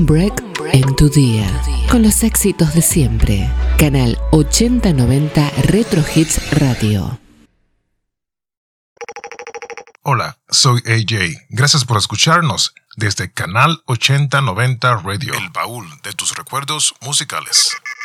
Un break en tu día, con los éxitos de siempre. Canal 8090 Retro Hits Radio. Hola, soy AJ. Gracias por escucharnos desde Canal 8090 Radio, el baúl de tus recuerdos musicales.